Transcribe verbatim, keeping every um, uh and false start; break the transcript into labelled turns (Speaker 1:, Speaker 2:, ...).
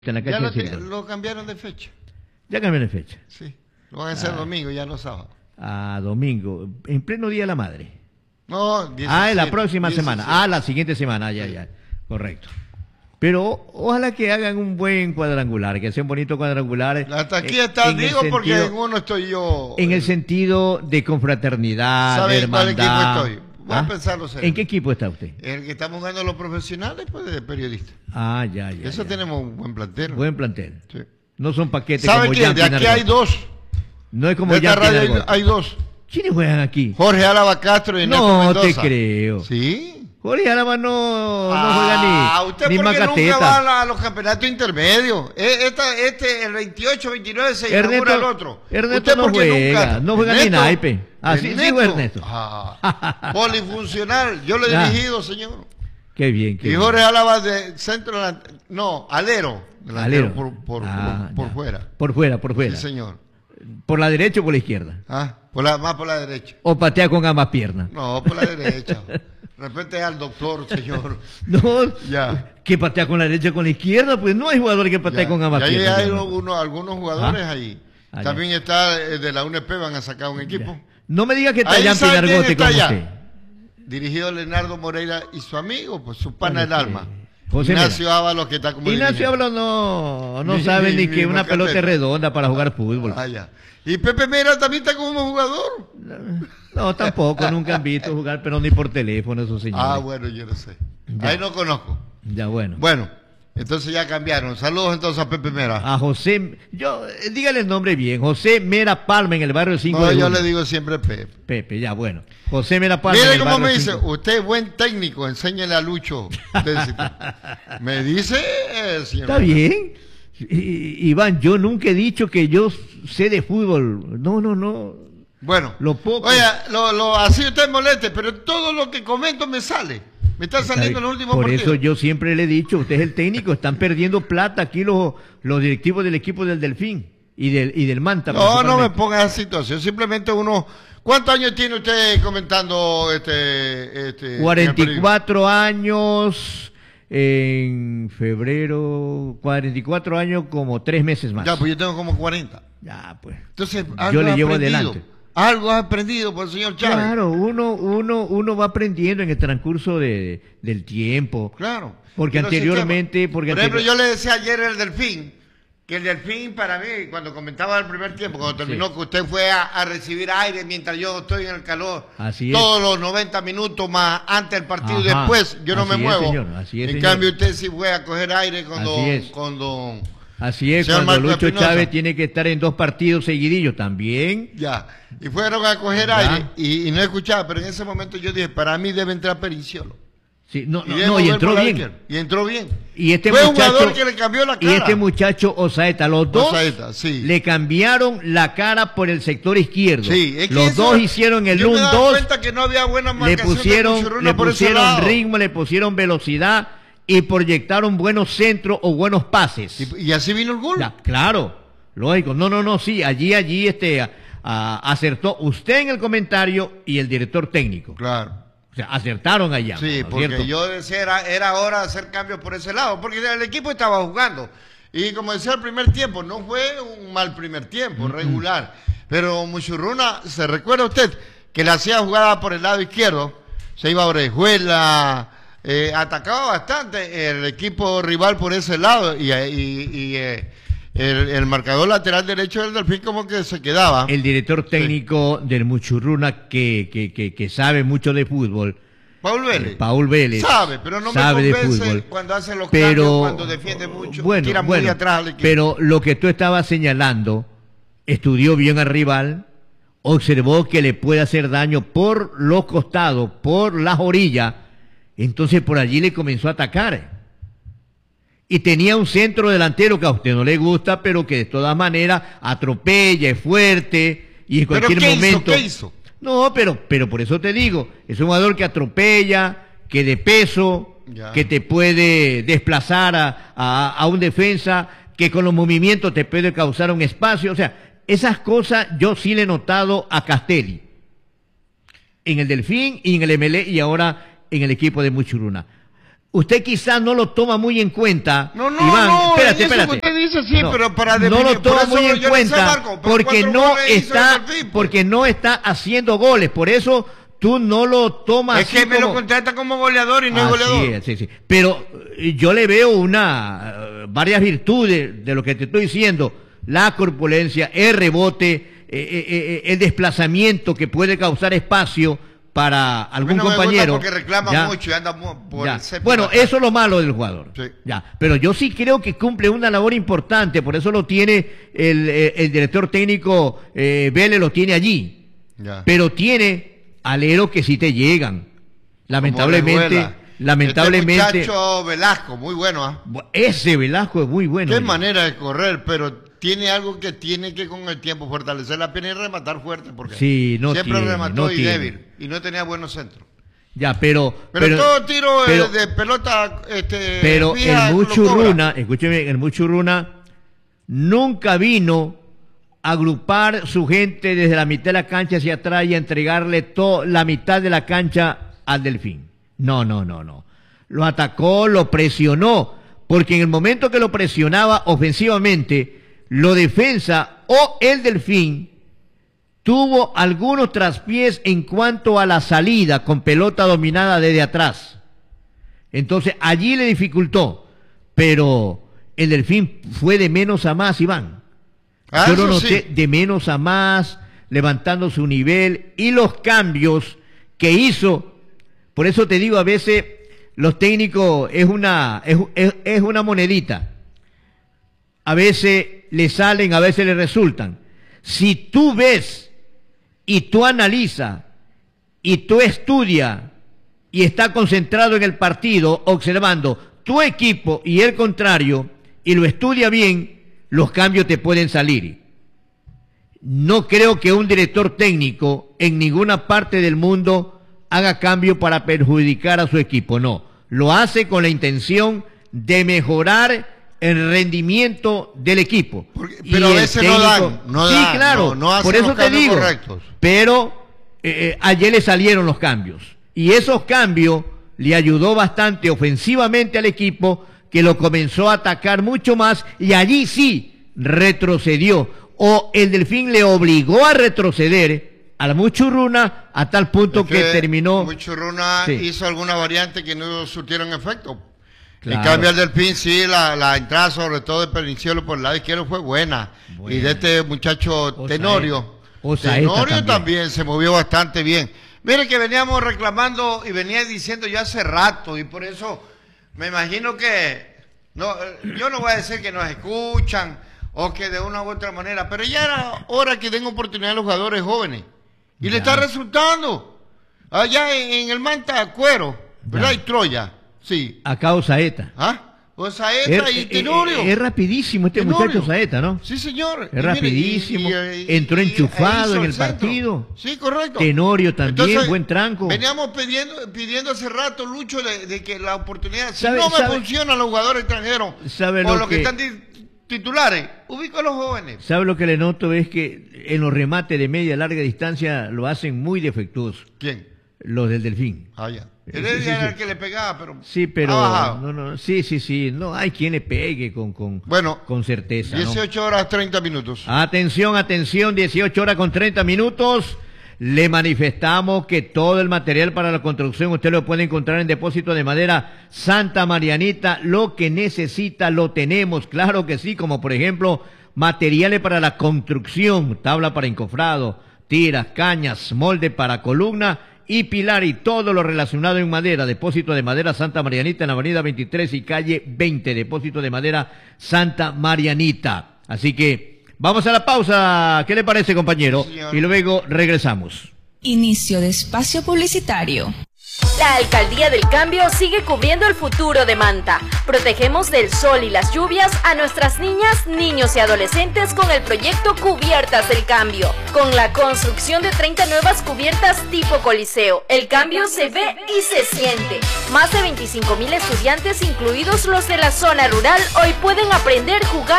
Speaker 1: en la
Speaker 2: Ya
Speaker 1: cancha
Speaker 2: lo,
Speaker 1: de
Speaker 2: te-
Speaker 1: Cirilo.
Speaker 2: lo cambiaron de fecha.
Speaker 1: Ya cambiaron de fecha.
Speaker 2: Sí. Lo van a hacer
Speaker 1: Ah.
Speaker 2: domingo, ya no sábado.
Speaker 1: A domingo, en pleno Día de la Madre.
Speaker 2: No,
Speaker 1: Ah, en la
Speaker 2: diecisiete,
Speaker 1: próxima
Speaker 2: diecisiete.
Speaker 1: semana. Ah, la siguiente semana, ah, ya,
Speaker 2: Sí.
Speaker 1: ya. Correcto. Pero ojalá que hagan un buen cuadrangular, que sea un bonito cuadrangular.
Speaker 2: Hasta aquí
Speaker 1: eh,
Speaker 2: está,
Speaker 1: en el
Speaker 2: digo, porque
Speaker 1: sentido-
Speaker 2: en uno estoy yo.
Speaker 1: En el
Speaker 2: eh,
Speaker 1: sentido de confraternidad, de
Speaker 2: ¿Sabe en cuál equipo
Speaker 1: hermandad.
Speaker 2: estoy? Voy a pensarlo serio.
Speaker 1: ¿En qué equipo está usted?
Speaker 2: El que estamos jugando los profesionales, pues de periodista.
Speaker 1: Ah, ya, ya.
Speaker 2: Eso
Speaker 1: ya.
Speaker 2: tenemos un buen plantel.
Speaker 1: Buen plantel.
Speaker 2: Sí.
Speaker 1: No son paquetes
Speaker 2: ¿Sabe
Speaker 1: como
Speaker 2: qué?
Speaker 1: Jan
Speaker 2: De aquí
Speaker 1: Pinar
Speaker 2: hay
Speaker 1: Gómez.
Speaker 2: dos.
Speaker 1: No es como
Speaker 2: De esta
Speaker 1: Jan
Speaker 2: radio hay,
Speaker 1: Pinar Gómez.
Speaker 2: hay dos.
Speaker 1: ¿Quiénes juegan aquí?
Speaker 2: Jorge Álava Castro y Ernesto
Speaker 1: No
Speaker 2: Mendoza.
Speaker 1: te creo.
Speaker 2: Sí.
Speaker 1: Jorge Álava no, no
Speaker 2: Ah,
Speaker 1: juega ni,
Speaker 2: usted
Speaker 1: ni
Speaker 2: porque nunca
Speaker 1: macateta.
Speaker 2: va a, la- a los campeonatos intermedios. E- Esta, este, el veintiocho, veintinueve se inaugura el otro.
Speaker 1: Ernesto
Speaker 2: ¿Usted
Speaker 1: no
Speaker 2: por qué
Speaker 1: juega,
Speaker 2: nunca?
Speaker 1: no juega ni
Speaker 2: Ernesto,
Speaker 1: naipe. Ah, sí, sí juega Ernesto.
Speaker 2: Ah, polifuncional. Yo lo he
Speaker 1: Ya.
Speaker 2: dirigido, señor.
Speaker 1: Qué bien, qué
Speaker 2: Y
Speaker 1: bien.
Speaker 2: Jorge Álava de centro, delant- no, alero. delantero
Speaker 1: Alero.
Speaker 2: Por, por,
Speaker 1: Ah,
Speaker 2: por, por
Speaker 1: ya.
Speaker 2: fuera.
Speaker 1: Por fuera, por fuera.
Speaker 2: Sí, señor.
Speaker 1: ¿Por la derecha o por la izquierda?
Speaker 2: Ah, por la, más por la derecha.
Speaker 1: ¿O patea con ambas piernas?
Speaker 2: No, por la derecha. Respete al doctor, señor.
Speaker 1: No,
Speaker 2: Ya.
Speaker 1: que patea con la derecha o con la izquierda, pues no hay jugador que patee
Speaker 2: Ya,
Speaker 1: con ambas
Speaker 2: ya
Speaker 1: piernas.
Speaker 2: hay
Speaker 1: hermano.
Speaker 2: uno- algunos jugadores
Speaker 1: Ah.
Speaker 2: ahí.
Speaker 1: Ah,
Speaker 2: También está eh, de la U N P, van a sacar un equipo.
Speaker 1: No me diga que está
Speaker 2: Ahí
Speaker 1: Jan
Speaker 2: sabe
Speaker 1: Pinar
Speaker 2: quién
Speaker 1: Gote
Speaker 2: está
Speaker 1: con
Speaker 2: allá.
Speaker 1: usted.
Speaker 2: Dirigido Leonardo Moreira y su amigo, pues su pana
Speaker 1: Bueno,
Speaker 2: del alma.
Speaker 1: que- José
Speaker 2: Ignacio
Speaker 1: Mera.
Speaker 2: Ábalos, que está como
Speaker 1: Ignacio
Speaker 2: dirigente.
Speaker 1: Hablo no, no
Speaker 2: Ni-
Speaker 1: sabe
Speaker 2: ni-
Speaker 1: ni,
Speaker 2: ni
Speaker 1: que una
Speaker 2: Macateta.
Speaker 1: pelota es redonda para jugar fútbol.
Speaker 2: Ah, ya. Y Pepe Mera también está como jugador.
Speaker 1: No, tampoco, nunca han visto jugar, pero ni por teléfono esos señores.
Speaker 2: Ah, bueno, yo no sé.
Speaker 1: Ya.
Speaker 2: Ahí no conozco.
Speaker 1: Ya, bueno.
Speaker 2: Bueno, entonces ya cambiaron. Saludos entonces a Pepe Mera.
Speaker 1: A José, yo, eh, dígale el nombre bien, José Mera Palma en el barrio cinco
Speaker 2: No,
Speaker 1: de
Speaker 2: yo
Speaker 1: junio.
Speaker 2: le digo siempre Pepe.
Speaker 1: Pepe, ya, bueno. José Mera Palma en
Speaker 2: Mire
Speaker 1: el
Speaker 2: cómo
Speaker 1: barrio
Speaker 2: me dice,
Speaker 1: cinco.
Speaker 2: usted es buen técnico, enséñele a Lucho. Me dice, eh, señor.
Speaker 1: Está bien. I- Iván, yo nunca he dicho que yo sé de fútbol. No, no, no.
Speaker 2: Bueno,
Speaker 1: Lo poco.
Speaker 2: oye, lo, lo, así usted moleste, pero todo lo que comento me sale. Me está saliendo en los últimos
Speaker 1: Por
Speaker 2: partidos.
Speaker 1: eso yo siempre le he dicho, usted es el técnico, están perdiendo plata aquí los, los directivos del equipo del Delfín y del, y del Manta.
Speaker 2: No, no me
Speaker 1: principalmente.
Speaker 2: ponga esa situación. Simplemente uno. ¿Cuántos años tiene usted comentando este? este
Speaker 1: cuarenta y cuatro años en febrero, cuarenta y cuatro años como tres meses más.
Speaker 2: Ya, pues yo tengo como cuarenta.
Speaker 1: Ya, pues.
Speaker 2: Entonces,
Speaker 1: Yo
Speaker 2: algo
Speaker 1: le
Speaker 2: has
Speaker 1: llevo
Speaker 2: aprendido.
Speaker 1: adelante.
Speaker 2: Algo has aprendido por el señor Chávez.
Speaker 1: Claro, uno, uno, uno va aprendiendo en el transcurso de, del tiempo.
Speaker 2: Claro.
Speaker 1: Porque
Speaker 2: Y los
Speaker 1: anteriormente-
Speaker 2: sistemas.
Speaker 1: porque
Speaker 2: por ejemplo,
Speaker 1: anterior-
Speaker 2: yo le decía ayer el Delfín, que el Delfín para mí, cuando comentaba el primer tiempo, cuando terminó
Speaker 1: Sí.
Speaker 2: que usted fue a, a recibir aire mientras yo estoy en el calor,
Speaker 1: Así es.
Speaker 2: todos los noventa minutos más antes del partido y
Speaker 1: Ajá.
Speaker 2: después, yo no me
Speaker 1: Así es,
Speaker 2: muevo.
Speaker 1: señor, así es,
Speaker 2: en
Speaker 1: señor.
Speaker 2: cambio, usted sí fue a coger aire con
Speaker 1: Así
Speaker 2: don,
Speaker 1: es.
Speaker 2: con don...
Speaker 1: Así es,
Speaker 2: Señor
Speaker 1: cuando
Speaker 2: Marco
Speaker 1: Lucho
Speaker 2: Espinosa.
Speaker 1: Chávez tiene que estar en dos partidos seguidillos también.
Speaker 2: Ya, y fueron a coger
Speaker 1: Ya.
Speaker 2: aire y, y no escuchaba, pero en ese momento yo dije, para mí debe entrar Periciolo.
Speaker 1: Sí, no,
Speaker 2: Y,
Speaker 1: no,
Speaker 2: debe
Speaker 1: no, y
Speaker 2: mover
Speaker 1: entró
Speaker 2: por la
Speaker 1: bien.
Speaker 2: izquierda. Y entró bien.
Speaker 1: Y este
Speaker 2: Fue un
Speaker 1: muchacho,
Speaker 2: jugador que le cambió la
Speaker 1: y
Speaker 2: cara.
Speaker 1: este muchacho Osaeta, los dos
Speaker 2: Osaeta, sí.
Speaker 1: le cambiaron la cara por el sector izquierdo.
Speaker 2: Sí, es que
Speaker 1: los
Speaker 2: eso-
Speaker 1: dos hicieron el
Speaker 2: yo me daba
Speaker 1: uno dos,
Speaker 2: cuenta que no había buena
Speaker 1: le
Speaker 2: marcación de
Speaker 1: pusieron,
Speaker 2: Muchurruna
Speaker 1: le
Speaker 2: por ese
Speaker 1: pusieron
Speaker 2: lado.
Speaker 1: ritmo, le pusieron velocidad y proyectaron buenos centros o buenos pases.
Speaker 2: Y, y así vino el gol.
Speaker 1: Ya, claro, lógico. No, no, no, sí, allí, allí, este, a- a- acertó usted en el comentario y el director técnico.
Speaker 2: Claro.
Speaker 1: O sea, acertaron allá.
Speaker 2: Sí,
Speaker 1: ¿no es
Speaker 2: porque
Speaker 1: cierto?
Speaker 2: yo decía, era, era hora de hacer cambios por ese lado, porque el equipo estaba jugando. Y como decía el primer tiempo, no fue un mal primer tiempo, regular. Pero Muchurruna, ¿se recuerda usted que le hacía jugada por el lado izquierdo? Se iba a Orejuela, eh, atacaba bastante el equipo rival por ese lado y, y- y, eh, el, el marcador lateral derecho del Delfín como que se quedaba.
Speaker 1: El director técnico del Muchurruna que, que, que, que sabe mucho de fútbol,
Speaker 2: Paul Vélez.
Speaker 1: eh, Paul Vélez,
Speaker 2: Sabe, pero no
Speaker 1: sabe
Speaker 2: me
Speaker 1: de
Speaker 2: convence
Speaker 1: fútbol.
Speaker 2: cuando hace los
Speaker 1: Pero,
Speaker 2: cambios, cuando defiende mucho,
Speaker 1: bueno,
Speaker 2: tira muy
Speaker 1: bueno,
Speaker 2: atrás al equipo.
Speaker 1: pero lo que tú estabas señalando, estudió bien al rival, observó que le puede hacer daño por los costados, por las orillas, entonces por allí le comenzó a atacar. Y tenía un centro delantero que a usted no le gusta, pero que de todas maneras atropella, es fuerte, y en
Speaker 2: ¿Pero
Speaker 1: cualquier
Speaker 2: qué
Speaker 1: momento...
Speaker 2: hizo? ¿Qué hizo?
Speaker 1: No, pero, pero por eso te digo, es un jugador que atropella, que de peso,
Speaker 2: Ya.
Speaker 1: que te puede desplazar a, a, a un defensa, que con los movimientos te puede causar un espacio. O sea, esas cosas yo sí le he notado a Castelli, en el Delfín y en el M L E y ahora en el equipo de Muchurruna. usted quizás no lo toma muy en cuenta.
Speaker 2: No, no,
Speaker 1: Iván,
Speaker 2: no,
Speaker 1: espérate,
Speaker 2: eso
Speaker 1: espérate.
Speaker 2: que usted dice sí,
Speaker 1: no,
Speaker 2: pero para
Speaker 1: no
Speaker 2: definir,
Speaker 1: lo toma
Speaker 2: por
Speaker 1: muy
Speaker 2: eso
Speaker 1: en
Speaker 2: yo le
Speaker 1: cuenta
Speaker 2: sé, Marco, pero
Speaker 1: porque
Speaker 2: cuatro
Speaker 1: no
Speaker 2: goles hizo
Speaker 1: está,
Speaker 2: el Delfín, pues.
Speaker 1: porque no está haciendo goles, por eso tú no lo tomas.
Speaker 2: Es que me
Speaker 1: como...
Speaker 2: lo contrata como goleador y no es
Speaker 1: Así
Speaker 2: goleador.
Speaker 1: es, sí, sí. Pero eh, yo le veo una uh, varias virtudes de lo que te estoy diciendo: la corpulencia, el rebote, eh, eh, eh, el desplazamiento que puede causar espacio para algún
Speaker 2: no me
Speaker 1: compañero.
Speaker 2: gusta porque reclama
Speaker 1: ¿ya?
Speaker 2: mucho y anda por
Speaker 1: Ya.
Speaker 2: el séptimo
Speaker 1: Bueno,
Speaker 2: ataque.
Speaker 1: eso es lo malo del jugador.
Speaker 2: Sí.
Speaker 1: Ya. Pero yo sí creo que cumple una labor importante, por eso lo tiene el, el, el director técnico eh, Vélez, lo tiene allí.
Speaker 2: Ya.
Speaker 1: Pero tiene aleros que sí te llegan. Lamentablemente,
Speaker 2: Orejuela.
Speaker 1: lamentablemente.
Speaker 2: Este muchacho Velasco, muy bueno, ¿ah?
Speaker 1: Ese Velasco es muy bueno.
Speaker 2: Qué
Speaker 1: ya.
Speaker 2: manera de correr, pero tiene algo que tiene que con el tiempo fortalecer la pierna y rematar fuerte, porque
Speaker 1: Sí, no
Speaker 2: siempre
Speaker 1: tiene,
Speaker 2: remató
Speaker 1: no
Speaker 2: y
Speaker 1: tiene.
Speaker 2: débil, y no tenía buenos centros.
Speaker 1: Ya, pero.
Speaker 2: Pero, todo tiro
Speaker 1: pero,
Speaker 2: eh, de pelota. Este,
Speaker 1: pero
Speaker 2: fija,
Speaker 1: el
Speaker 2: lo
Speaker 1: Muchurruna, escúcheme, el Muchurruna nunca vino a agrupar su gente desde la mitad de la cancha hacia atrás y a entregarle toda la mitad de la cancha al Delfín. No, no, no, no. Lo atacó, lo presionó, porque en el momento que lo presionaba ofensivamente, lo defensa o el Delfín tuvo algunos traspiés en cuanto a la salida con pelota dominada desde atrás. Entonces allí le dificultó, pero el Delfín fue de menos a más, Iván.
Speaker 2: Ah,
Speaker 1: Yo lo
Speaker 2: eso
Speaker 1: noté
Speaker 2: sí.
Speaker 1: de menos a más, levantando su nivel y los cambios que hizo. Por eso te digo, a veces los técnicos es una, es, es, es una monedita. A veces le salen, a veces le resultan. Si tú ves y tú analizas y tú estudias y estás concentrado en el partido, observando tu equipo y el contrario, y lo estudia bien, los cambios te pueden salir. No creo que un director técnico en ninguna parte del mundo haga cambio para perjudicar a su equipo, no. Lo hace con la intención de mejorar el rendimiento del equipo.
Speaker 2: Porque,
Speaker 1: Y
Speaker 2: pero a
Speaker 1: el
Speaker 2: veces no dan, no
Speaker 1: sí,
Speaker 2: dan,
Speaker 1: claro,
Speaker 2: no, no hacen
Speaker 1: por eso
Speaker 2: los
Speaker 1: te
Speaker 2: cambios
Speaker 1: digo.
Speaker 2: correctos.
Speaker 1: Pero eh, ayer le salieron los cambios. Y esos cambios le ayudó bastante ofensivamente al equipo, que lo comenzó a atacar mucho más, y allí sí retrocedió. O el Delfín le obligó a retroceder al Muchurruna a tal punto
Speaker 2: Es
Speaker 1: que, terminó.
Speaker 2: Muchurruna
Speaker 1: Sí.
Speaker 2: hizo alguna variante que no surtieron efecto.
Speaker 1: Claro.
Speaker 2: En cambio, el Delfín sí, la, la entrada sobre todo de Peninciolo por el lado izquierdo fue buena.
Speaker 1: Buena.
Speaker 2: Y de este muchacho
Speaker 1: Osaeta.
Speaker 2: Tenorio.
Speaker 1: Osaeta
Speaker 2: Tenorio
Speaker 1: también.
Speaker 2: también. se movió bastante bien. Mire que veníamos reclamando y venía diciendo ya hace rato, y por eso me imagino que, no, yo no voy a decir que nos escuchan o que de una u otra manera, pero ya era hora que den oportunidad a los jugadores jóvenes. Y
Speaker 1: Ya.
Speaker 2: le está resultando. Allá en, en el Manta Cuero, ¿verdad?
Speaker 1: Ya.
Speaker 2: Y Troya, sí.
Speaker 1: Acá Osaeta.
Speaker 2: ¿Ah? O Saeta
Speaker 1: Es,
Speaker 2: y
Speaker 1: es-
Speaker 2: Tenorio.
Speaker 1: es- es rapidísimo este
Speaker 2: Tenorio.
Speaker 1: muchacho Saeta, ¿no?
Speaker 2: Sí, señor.
Speaker 1: Es
Speaker 2: Y mire,
Speaker 1: rapidísimo,
Speaker 2: y- y-
Speaker 1: entró
Speaker 2: y-
Speaker 1: enchufado
Speaker 2: e hizo
Speaker 1: en el
Speaker 2: centro.
Speaker 1: partido.
Speaker 2: Sí, correcto.
Speaker 1: Tenorio también,
Speaker 2: Entonces,
Speaker 1: buen tranco.
Speaker 2: Veníamos pidiendo, pidiendo hace rato, Lucho, de, de que la oportunidad, si
Speaker 1: ¿Sabe-
Speaker 2: no me
Speaker 1: sabe-
Speaker 2: funcionan los jugadores extranjeros,
Speaker 1: ¿Sabe
Speaker 2: o
Speaker 1: lo
Speaker 2: los que,
Speaker 1: que-
Speaker 2: están ti- titulares, ubico a los jóvenes.
Speaker 1: ¿Sabe lo que le noto? Es que en los remates de media larga distancia lo hacen muy defectuosos,
Speaker 2: ¿Quién?
Speaker 1: los del Delfín.
Speaker 2: Ah, ya.
Speaker 1: Sí,
Speaker 2: Él
Speaker 1: sí,
Speaker 2: era
Speaker 1: sí.
Speaker 2: el que le pegaba, pero
Speaker 1: Sí, pero
Speaker 2: ha bajado.
Speaker 1: no, no, sí, sí, sí, no hay quien le pegue con con,
Speaker 2: Bueno,
Speaker 1: con certeza, ¿no?
Speaker 2: dieciocho horas treinta minutos.
Speaker 1: Atención, atención, dieciocho horas con treinta minutos. Le manifestamos que todo el material para la construcción usted lo puede encontrar en Depósito de Madera Santa Marianita. Lo que necesita lo tenemos, claro que sí, como por ejemplo materiales para la construcción, tabla para encofrado, tiras, cañas, molde para columna y pilar y todo lo relacionado en madera. Depósito de Madera Santa Marianita en la avenida veintitrés y calle veinte. Depósito de Madera Santa Marianita. Así que vamos a la pausa. ¿Qué le parece, compañero?
Speaker 2: Sí, señor.
Speaker 1: Y luego regresamos.
Speaker 3: Inicio de espacio publicitario.
Speaker 4: La Alcaldía del Cambio sigue cubriendo el futuro de Manta. Protegemos del sol y las lluvias a nuestras niñas, niños y adolescentes con el proyecto Cubiertas del Cambio. Con la construcción de treinta nuevas cubiertas tipo Coliseo, el cambio se ve y se siente. Más de veinticinco mil estudiantes, incluidos los de la zona rural, hoy pueden aprender, jugar